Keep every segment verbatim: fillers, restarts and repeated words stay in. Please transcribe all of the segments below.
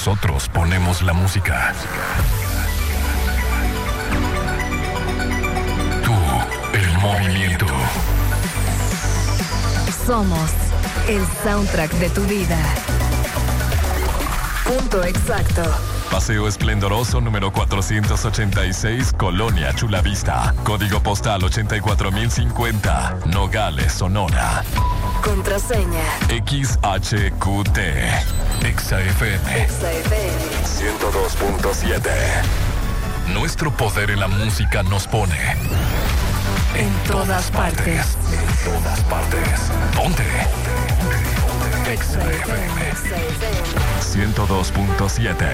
Nosotros ponemos la música. Tú, el movimiento. Somos el soundtrack de tu vida. Punto exacto. Paseo Esplendoroso número cuatrocientos ochenta y seis, Colonia Chulavista. Código postal ochenta y cuatro mil cincuenta, Nogales, Sonora. Contraseña X H Q T. Exa F M. Exa F M ciento dos punto siete. Nuestro poder en la música nos pone en todas partes. En todas partes. Ponte. Exa F M ciento dos punto siete.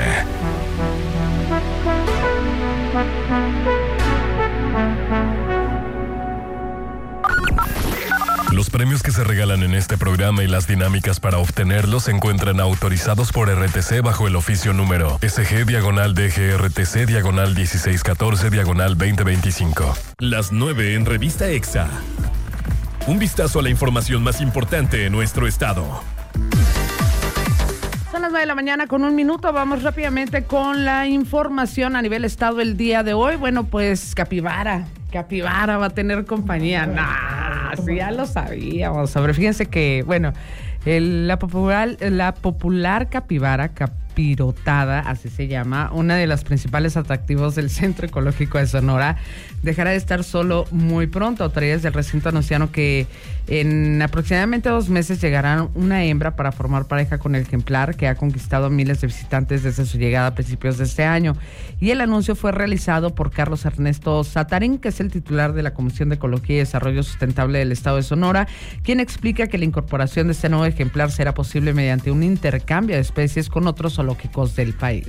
Los premios que se regalan en este programa y las dinámicas para obtenerlos se encuentran autorizados por R T C bajo el oficio número S G diagonal D G R T C diagonal dieciséis catorce diagonal veinte veinticinco. Las nueve en Revista Exa. Un vistazo a la información más importante en nuestro estado. Son las nueve de la mañana con un minuto. Vamos rápidamente con la información a nivel estado el día de hoy. Bueno, pues Capibara, Capibara va a tener compañía. Nah, sí, ya lo sabíamos. Sobre, fíjense que, bueno, el, la popular, la popular capibara, capirotada, así se llama, una de las principales atractivos del Centro Ecológico de Sonora, dejará de estar solo muy pronto. Autoridades del recinto anunciaron que en aproximadamente dos meses llegará una hembra para formar pareja con el ejemplar que ha conquistado a miles de visitantes desde su llegada a principios de este año. Y el anuncio fue realizado por Carlos Ernesto Satarín, que es el titular de la Comisión de Ecología y Desarrollo Sustentable del Estado de Sonora, quien explica que la incorporación de este nuevo ejemplar será posible mediante un intercambio de especies con otros zoológicos del país.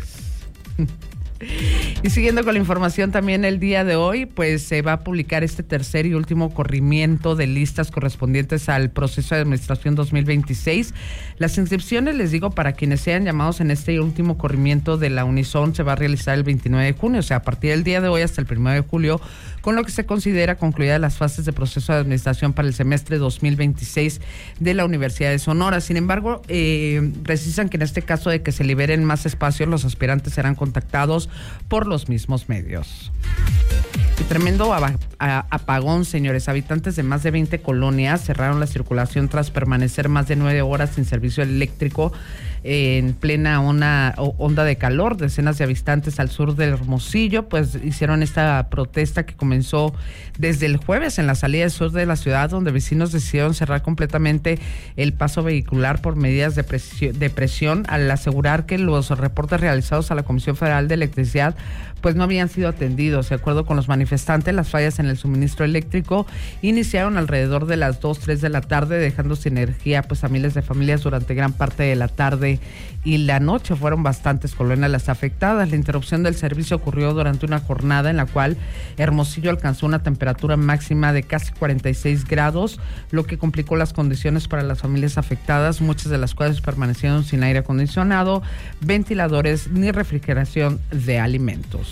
Y siguiendo con la información también el día de hoy, pues se va a publicar este tercer y último corrimiento de listas correspondientes al proceso de administración dos mil veintiséis. Las inscripciones, les digo, para quienes sean llamados en este último corrimiento de la Unison, se va a realizar el veintinueve de junio, o sea, a partir del día de hoy hasta el primero de julio, con lo que se considera concluidas las fases de proceso de administración para el semestre dos mil veintiséis de la Universidad de Sonora. Sin embargo, eh, precisan que en este caso de que se liberen más espacios, los aspirantes serán contactados por los mismos medios. Y tremendo apagón, señores. Habitantes de más de veinte colonias cerraron la circulación tras permanecer más de nueve horas sin servicio eléctrico en plena onda, onda de calor. Decenas de habitantes al sur del Hermosillo pues hicieron esta protesta que comenzó desde el jueves en la salida sur de la ciudad, donde vecinos decidieron cerrar completamente el paso vehicular por medidas de presión, de presión al asegurar que los reportes realizados a la Comisión Federal de Electricidad pues no habían sido atendidos. De acuerdo con los manifestantes, las fallas en el suministro eléctrico iniciaron alrededor de las dos, tres de la tarde, dejando sin energía pues a miles de familias durante gran parte de la tarde y la noche. Fueron bastantes colonias las afectadas. La interrupción del servicio ocurrió durante una jornada en la cual Hermosillo alcanzó una temperatura máxima de casi cuarenta y seis grados, lo que complicó las condiciones para las familias afectadas, muchas de las cuales permanecieron sin aire acondicionado, ventiladores ni refrigeración de alimentos.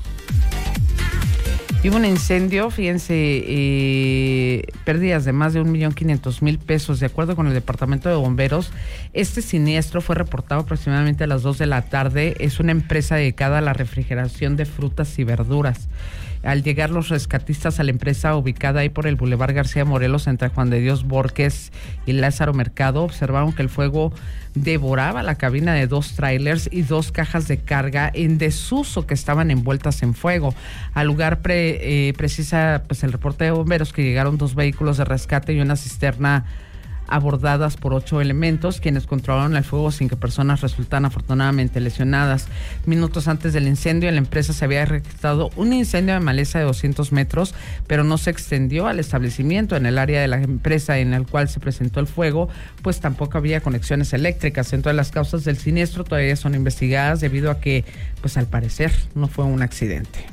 Y hubo un incendio, fíjense, eh, pérdidas de más de un millón quinientos mil pesos, de acuerdo con el Departamento de Bomberos. Este siniestro fue reportado aproximadamente a las dos de la tarde. Es una empresa dedicada a la refrigeración de frutas y verduras. Al llegar los rescatistas a la empresa ubicada ahí por el Boulevard García Morelos entre Juan de Dios Borges y Lázaro Mercado, observaron que el fuego devoraba la cabina de dos trailers y dos cajas de carga en desuso que estaban envueltas en fuego. Al lugar pre, eh, precisa pues el reporte de bomberos que llegaron dos vehículos de rescate y una cisterna abordadas por ocho elementos, quienes controlaron el fuego sin que personas resultaran afortunadamente lesionadas. Minutos antes del incendio, en la empresa se había registrado un incendio de maleza de doscientos metros, pero no se extendió al establecimiento. En el área de la empresa en el cual se presentó el fuego, pues tampoco había conexiones eléctricas. Entonces, las causas del siniestro todavía son investigadas debido a que, pues al parecer, no fue un accidente.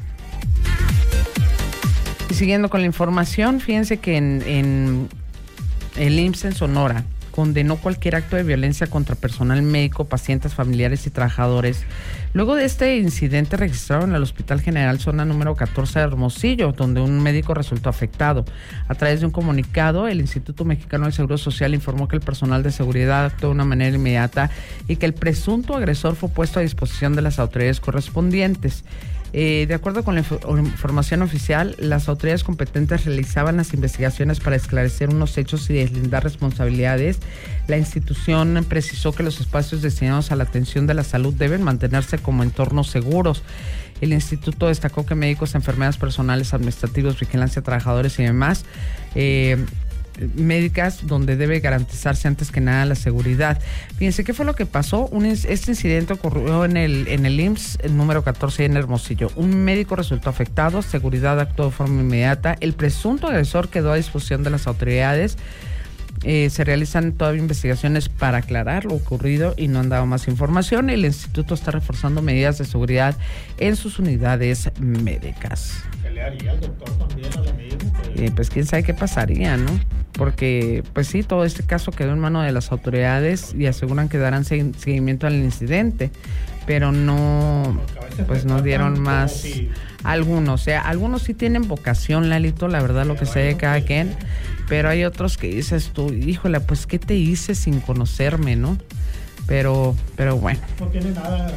Y siguiendo con la información, fíjense que en, en el I M S S en Sonora condenó cualquier acto de violencia contra personal médico, pacientes, familiares y trabajadores. Luego de este incidente registrado en el Hospital General Zona número catorce de Hermosillo, donde un médico resultó afectado. A través de un comunicado, el Instituto Mexicano del Seguro Social informó que el personal de seguridad actuó de una manera inmediata y que el presunto agresor fue puesto a disposición de las autoridades correspondientes. Eh, de acuerdo con la inf- información oficial, las autoridades competentes realizaban las investigaciones para esclarecer unos hechos y deslindar responsabilidades. La institución precisó que los espacios destinados a la atención de la salud deben mantenerse como entornos seguros. El instituto destacó que médicos, enfermeras, personales administrativos, vigilancia, trabajadores y demás eh, médicas, donde debe garantizarse antes que nada la seguridad. Fíjense qué fue lo que pasó. Un, este incidente ocurrió en el en el I M S S el número catorce en Hermosillo. Un médico resultó afectado, seguridad actuó de forma inmediata. El presunto agresor quedó a disposición de las autoridades. Eh, se realizan todavía investigaciones para aclarar lo ocurrido y no han dado más información. El instituto está reforzando medidas de seguridad en sus unidades médicas. ¿Qué le haría el doctor también a lo mismo? Que... Eh, pues quién sabe qué pasaría, ¿no? Porque, pues sí, todo este caso quedó en manos de las autoridades y aseguran que darán segui- seguimiento al incidente, pero no, pues no dieron más. Si... Algunos, o sea, algunos sí tienen vocación, Lalito, la verdad, lo que sé de cada quien, pero hay otros que dices tú, híjole, pues ¿qué te hice sin conocerme, no? Pero, pero bueno. No tiene nada.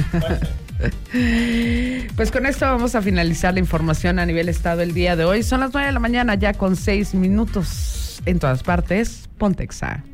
Pues con esto vamos a finalizar la información a nivel estado el día de hoy. Son las nueve de la mañana ya con seis minutos en todas partes. Pontexa.